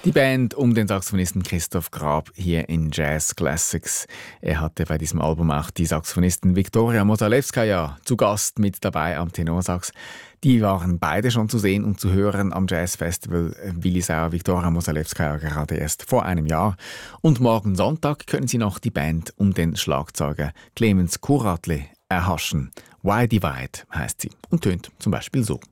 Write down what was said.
Die Band um den Saxophonisten Christoph Grab hier in Jazz Classics. Er hatte bei diesem Album auch die Saxophonistin Viktoria Mosalewskaja zu Gast mit dabei am Tenorsax. Die waren beide schon zu sehen und zu hören am Jazzfestival Willisau. Viktoria Mosalewskaja gerade erst vor einem Jahr. Und morgen Sonntag können Sie noch die Band um den Schlagzeuger Clemens Kuratli erhaschen. Why Divide heisst sie und tönt zum Beispiel so.